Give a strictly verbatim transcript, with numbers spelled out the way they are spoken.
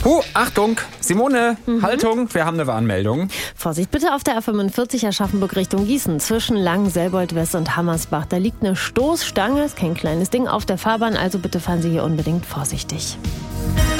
Huh, Achtung, Simone, mhm. Haltung, wir haben eine Warnmeldung. Vorsicht bitte auf der A fünfundvierzig Aschaffenburg Richtung Gießen. Zwischen Lang, Selbold West und Hammersbach. Da liegt eine Stoßstange, ist kein kleines Ding auf der Fahrbahn, also bitte fahren Sie hier unbedingt vorsichtig.